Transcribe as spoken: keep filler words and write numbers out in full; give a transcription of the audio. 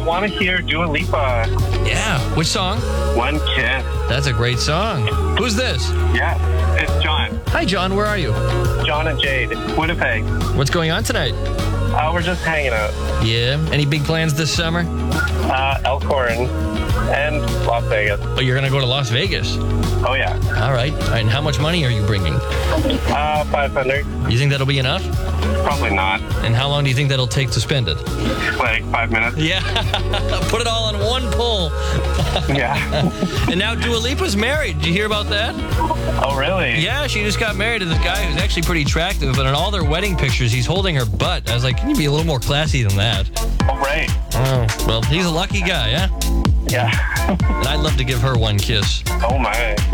want to hear Dua Lipa. Yeah. Which song? One Kiss. That's a great song. Who's this? Yeah, it's John. Hi, John. Where are you? John and Jade, Winnipeg. What's going on tonight? Uh, we're just hanging out. Yeah. Any big plans this summer? Uh, Elkhorn and Las Vegas. Oh, you're going to go to Las Vegas. Oh, yeah. All right. All right. And how much money are you bringing? Uh, five hundred. You think that'll be enough? Probably not. And how long do you think that'll take to spend it? Like five minutes. Yeah. Put it all on one pull. Yeah. And now Dua Lipa's married. Did you hear about that? Oh, really? Yeah, she just got married to this guy who's actually pretty attractive, but in all their wedding pictures, he's holding her butt. I was like, can you be a little more classy than that? Oh, right. Oh, well, he's a lucky guy, yeah? Yeah. And I'd love to give her one kiss. Oh, my.